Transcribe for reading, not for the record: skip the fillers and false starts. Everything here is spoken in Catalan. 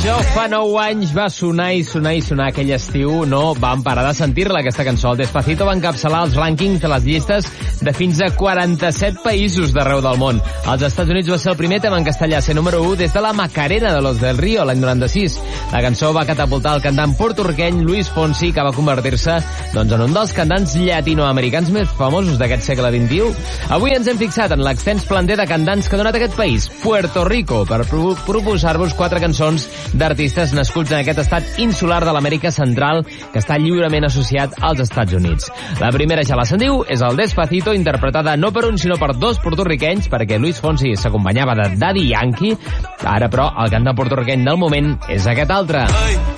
Jo fa 9 anys va sonar i sonar i sonar aquell estiu, no vam parar de sentir-la, aquesta cançó. El Despacito va encapçalar els rànquings de les llistes de fins a 47 països d'arreu del món. Als Estats Units va ser el primer tema en castellà a ser número 1 des de la Macarena de Los del Río l'any 96. La cançó va catapultar el cantant porto-riqueny Luis Fonsi, que va convertir-se en un dels cantants llatinoamericans més famosos d'aquest segle XXI. Avui ens hem fixat en l'extens planter de cantants que ha donat aquest país, Puerto Rico, per proposar-vos 4 cançons d'artistes nascuts en aquest estat insular de l'Amèrica Central que està lliurement associat als Estats Units. La primera, ja la sentiu, és el Despacito, interpretada no per un sinó per 2 porto-riquenys, perquè Luis Fonsi s'acompanyava de Daddy Yankee. Ara, però, el cantant porto-riqueny del moment és aquest altre.